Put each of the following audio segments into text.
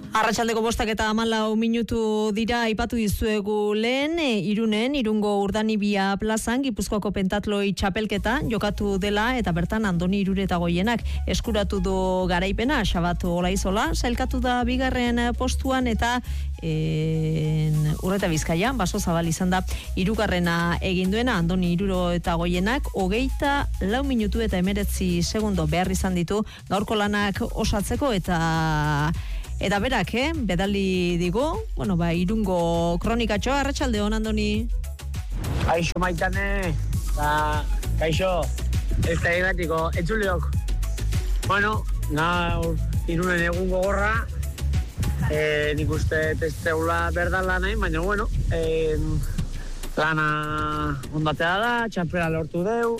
Arratsaldeko 5:14 minutu dira, aipatu dizuegu lehen, Irunen, Irungo Urdanibia plazan, Gipuzkoako pentatloi txapelketa jokatu dela, eta bertan Andoni Iruretagoienak eskuratu du garaipena, Xabatu Olaizola, sailkatu da bigarren postuan, eta Urreta Bizkaian, Baso Zabal izan da hirugarrena egin duena. Andoni Iruretagoienak 24 minutu eta 19 segundo behar izan ditu gaurko lanak osatzeko, eta berak, bedali digu, Irungo kronikatxoa. Arratsalde on, Andoni. Kaixo Maitane, kaixo, ez da egatiko, etzuleok. Gaur Irunen egun gogorra, nik uste ez teula berdala nahi, baina lana ondatea da, txapela lortu deu,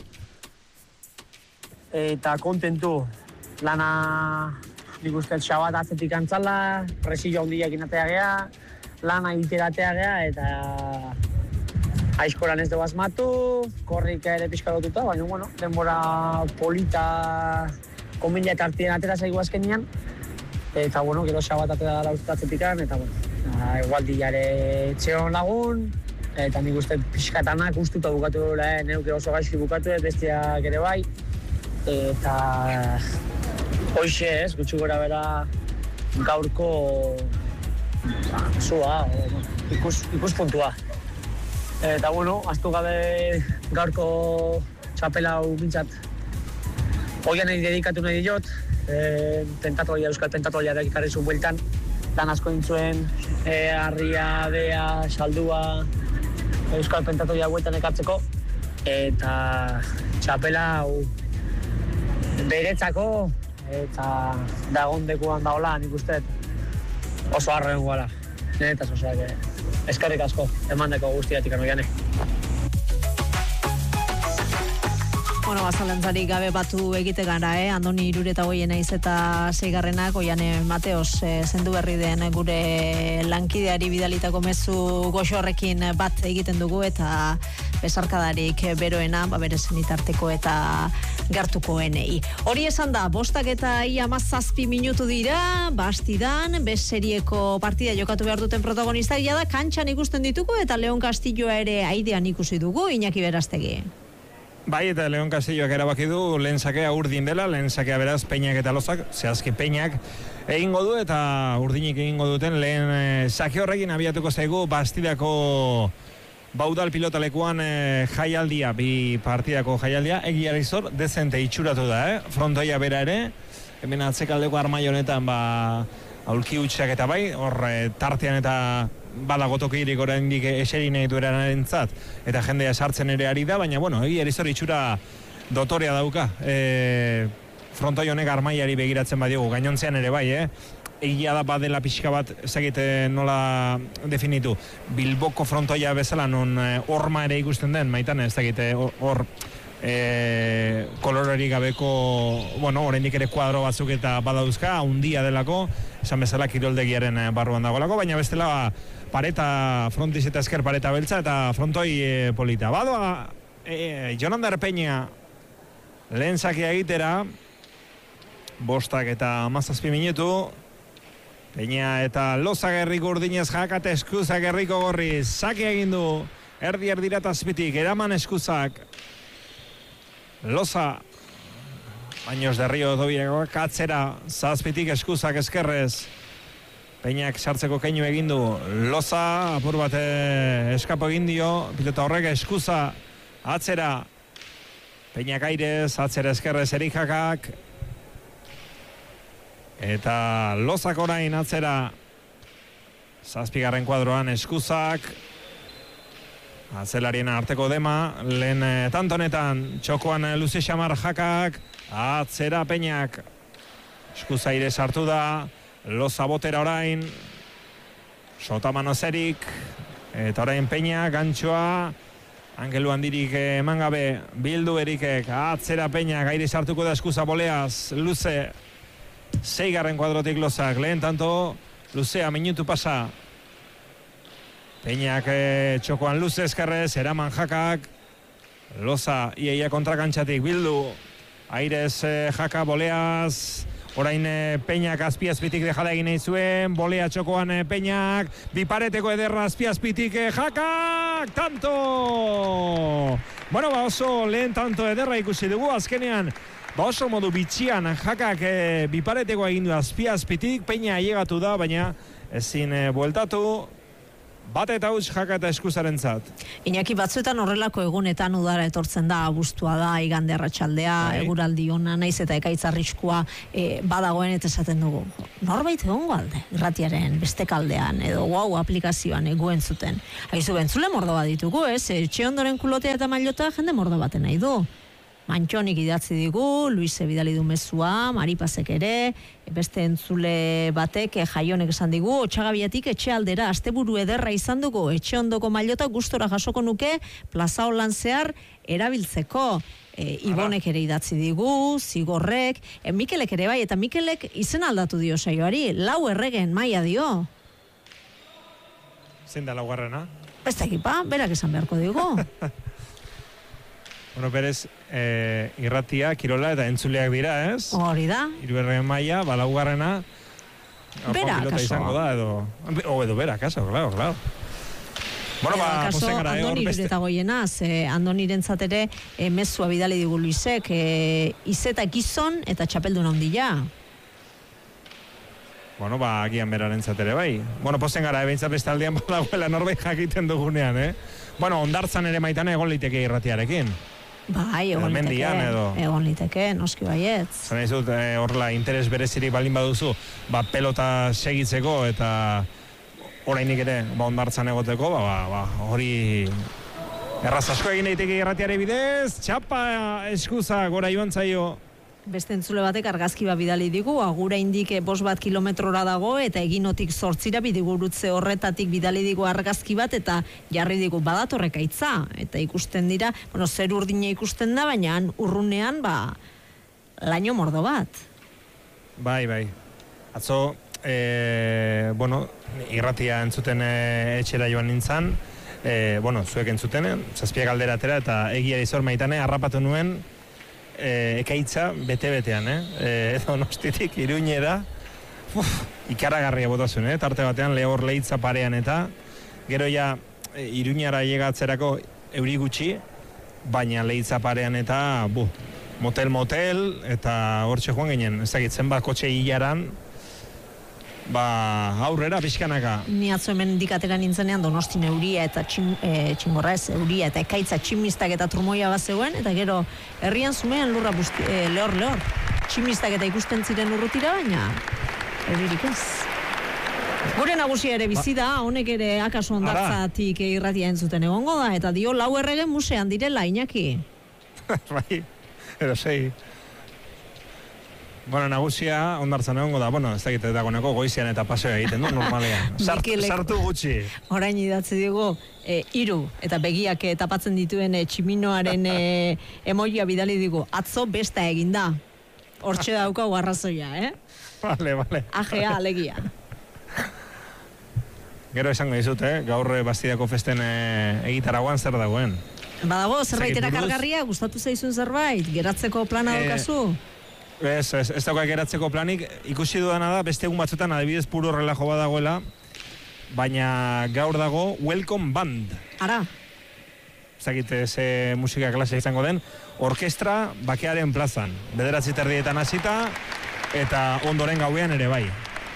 eta kontentu, lana nik uste Xabat atzetik antzala, presillo handiak inatea gea, lana egiteratea gea, eta aizkoran ez dugu asmatu, korrika ere pixkalotuta, baina denbora polita konbina eta artien atera zaigu azkenian, eta gero Xabat atera dala uste atzetikan, eta igualdi jare etxeon lagun, eta nik uste pixkatanak ustuta bukatu dela, neuke oso gaizki bukatu, bestiak ere bai, eta hoxe ez, gutxi gora bera gaurko zua, ikuspuntua. Eta aztu gabe gaurko txapela hau bintzat oian nahi dedikatu nahi diot, Euskal Pentatoia ekarri zuen bueltan, lan asko dintzuen, harria, bea, saldua, Euskal Pentatoia bueltan ekartzeko, eta txapela hau beretzako, eta dagondekuan daola, nik uste oso harren guala. Eta eskerrik asko, emandeko guztiatik anoianek. Bazalantzarik gabe batu egite gara, Andoni Iruretagoien naiz eta seigarrenak, Oiane Mateos zendu berri den gure lankideari bidalitako mezu goxo horrekin bat egiten dugu, eta besarkadarik beroena, bere zenitarteko eta gertukoenei. Hori esan da, 5:17 minutu dira, Bastidan, serieko partida jokatu behar duten protagonistak, da kantxan ikusten ditugu, eta Leon Castilloa ere aidean ikusi dugu, Iñaki Berastegi. Bai, eta Leon Castilloak erabaki du lehen sakea urdin dela, lehen sakea beraz Peñak eta Lozak, zehazki Peñak egingo du, eta urdinik egingo duten lehen sake horrekin abiatuko zaigu Bastidako Baudal pilotalekuan jaialdia, bi partidako jaialdia, egia izor, dezente itxuratu da, frontoia bera ere, hemen atzekaldeko armai honetan, aulki utxak eta bai, hor tartean eta badago tokirik oraindik eserin nahi dueranentzat, eta jendea sartzen ere ari da, baina, egia izor itxura dotorea dauka, frontoi honek armaiari begiratzen badiogu, gainontzean ere bai, egia da badela pixka bat, ezagite nola definitu, Bilboko frontoia bezala non horma ere ikusten den, maitan ezagite hor kolorari gabeko, oraindik ere kuadro batzuk eta badauzka, handia delako, esan bezala kiroldegiaren barruan dagolako, baina bestela pareta, frontiz eta esker pareta beltza eta frontoi polita. Badoa, Jonander Peña lehen sakea egitera, 5:17 minutu, Peña eta Lozagerriko urdinez jakate Eskuzagerriko gorri, sake egin du, erdirat azpitik, eraman Eskuzak, Loza, Baños de Río Dobiagoak atzera, zazpitik Eskuzak eskerrez, Peñak sartzeko keinu egin du, Loza, apur bat eskapo egin dio, pilota horrek Eskuza, atzera, Peñak airez, atzera eskerrez Erijakak, eta Lozak orain atzera, zazpigarren kuadroan Eskuzak, atzelarien arteko dema, lehen tantonetan, txokoan Luzi Xamar Jakak, atzera Peñak, Eskuzaire sartu da, Loza botera orain, Sotamano zerik, eta orain Peña, gantxoa, Angelu handirik eman gabe, Bildu Erikek, atzera Peña, gaire sartuko da Eskuza boleaz, Luze, 6. kuadrotik Lozak, lehen tanto, Luzea minutu pasa, Peñak txokoan Luze eskerrez, eraman Jakak, Loza iaia kontrakantxatik, Bildu, airez Jaka boleaz, Orain Peñak azpiazpitik dejada egin nahi zuen, bolea txokoan Peñak, bipareteko ederra azpiazpitik jakak, tanto! Bueno, oso lehen tanto ederra ikusi dugu, azkenean, oso modu bitxian jakak bipareteko egin du azpiazpitik, Peña ailegatu da, baina ezin bueltatu, bate eta huts jaka eta eskuzaren zat. Iñaki, batzuetan horrelako egunetan udara etortzen da, abuztua da, igande arratsaldea, eguraldi ona, naiz eta ekaitz arriskua badagoen eta esaten dugu. Norbait egongo alde, irratiaren beste kaldean, edo wow aplikazioan eguen zuten. Haizu bentzule mordo bat ditugu, etxe ondoren kulotea eta mailota jende mordo baten nahi du. Mantxonik idatzi digu, Luise bidali du mezua, Maripasek ere, beste entzule batek Jaionek esan digu, Otxagabiatik etxe aldera, asteburu ederra izan dugu, etxe ondoko mailota gustora jasoko nuke, plaza holan zehar erabiltzeko. Ibonek ere idatzi digu, Zigorrek, Mikelek ere bai, eta Mikelek izen aldatu dio saioari, 4 erregen maila dio. Zein da 4. Ez da ekipa, berak esan beharko digu. Bueno, berez, irratia, kirola eta entzuleak dira, ez? Hori da. 3 erregen maila, 4. Bera, kaso. Izango da, edo bera, kaso, claro. Bueno, kaso, Andoni irureta goienaz, Andoniren zatere mezua bidali digu Luisek, izeta gizon eta txapeldun handia. Bueno, agian beraren zatere bai. Bueno, pozen gara, behintzat bestaldean badagoela norbait jakiten dugunean, Bueno, ondartzan ere maitan egon liteke irratiarekin. Bai, egon liteke, noski baietz. Zena izut, horrela, interes berezirik baldin baduzu, pelota segitzeko eta orainik ere, ondartzan egoteko, hori erraz asko egin daiteke irratiare bidez, txapa eskuza gora joan zaio. Beste entzule batek argazki bat bidali digu, agura indik 5 kilometrora dago, eta eginotik 8 bidigurutze horretatik bidali digu argazki bat, eta jarri digu badatorrek aitza, eta ikusten dira, zer urdina ikusten da, baina urrunean, laino mordo bat. Bai. Atzo, irratia entzuten etxera joan nintzen, zuek entzuten, 7 galdera atera, eta egia izor maitane, harrapatu nuen, ekaitza bete-betean, edo nostitik Iruñera, ikaragarria botazun, tarte batean lehor lehitza parean eta gero ja Iruñara llegatzerako euri gutxi, baina lehitza parean eta motel eta hortxe joan ginen, ez dakit zenbat kotxe hilaran, aurrera pixkanaka. Ni atzo hemen dikatera nintzenean Donostin euria eta txingorra ez, euria eta ekaitza tximistak eta trumoia bat zegoen, eta gero herrian zumean lurra lehor. Tximistak eta ikusten ziren urrutira, baina euririk ez. Gure nagusia ere bizi da, honek ere akaso ondartzatik irratia entzuten egongo da, eta dio 4 erregen musean direla, Iñaki. Bai, edo sei. Bueno, nagusia ondartzan egongo da, ez dakit dagoeneko goizian eta paseoa egiten du, normalean. Sartu gutxi. Orain idatzi digu, 3 eta begiak tapatzen dituen tximinoaren emoia bidali digu, atzo besta eginda. Hortxe daukagu arrazoia, Vale. AGA alegia. Gero esango dizut, gaur Bastiako festen egitaragoan zer dagoen. Badago, zerbait erakargarria, gustatu zaizun zerbait, geratzeko plana daukazu? Ez dagoak geratzeko planik, ikusi dudana da, beste egun batzutan, adibidez puro relajo bat dagoela, baina gaur dago Welcome Band. Ara? Zakit, ze musika klase izango den, orkestra Bakearen plazan. 9:30 hasita, eta ondoren gauean ere bai.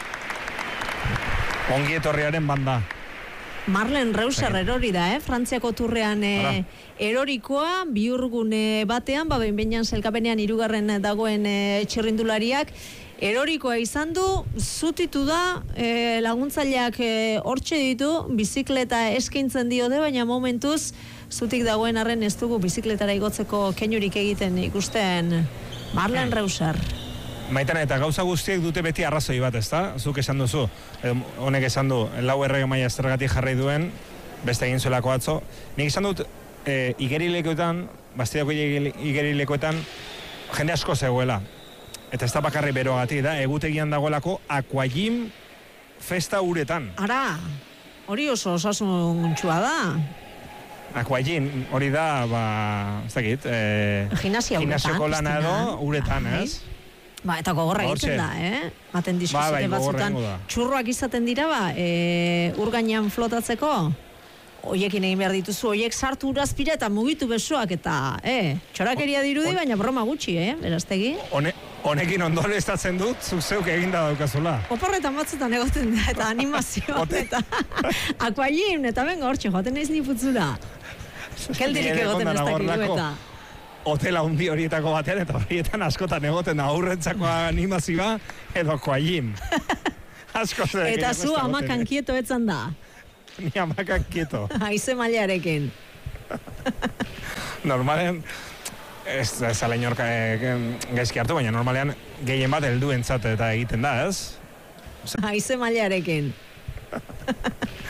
Ongi etorriaren banda. Marlen Reuser erori da, Frantziako turrean erorikoa, bihurgune batean, behin zelkapenean 3. dagoen txirrindulariak, erorikoa izan du, zutitu da, laguntzaileak hortxe ditu, bizikleta eskaintzen diote, baina momentuz, zutik dagoen arren ez dugu bizikletara igotzeko keinurik egiten ikusten Marlen Reuser. Maitana, eta gauza guztiek dute beti arrazoi bat, ezta? Zuk esan duzu, honek esan du, 4 errege maila zergatik jarri duen, beste egin zuelako atzo. Nik esan dut, igerilekoetan, Bastiako igerilekoetan, jende asko zegoela. Eta ez da bakarri beroagatik da, egutegian dagoelako Aquagym festa uretan. Ara, hori oso osasuntxua da. Aquagym, hori da, ez dakit, gimnasioko lana edo uretan, ez? Ba, eta gogorra egiten da, Maten diskuziote batzutan. Txurroak izaten dira, ur gainean flotatzeko, oiekin egin behar dituzu, oiek sartu urazpira eta mugitu besoak, eta, txorakeria dirudi, baina broma gutxi, beraztegi? Honekin ondoan estatzen dut, zuk zeuk eginda daukazula. Oporretan batzutan egoten da, eta animazioa, eta akuain, eta benga hortxe, joaten naiz niputzura. Keldirik egoten ez dakigu, eta... Hotela hundi horietako batean, eta horietan askotan egoten da aurrentzako animazioa edo koailin. Eta zu amakan kieto etzan da. Ni amakan kieto. Haize mailarekin. Normalen, ez zala inorka gaizki hartu, baina normalean gehien bat helduentzat eta egiten da, ez? Haize mailarekin.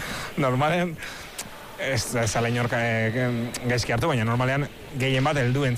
Normalen, ez zala inorka gaizki hartu, baina normalean gehien bat helduen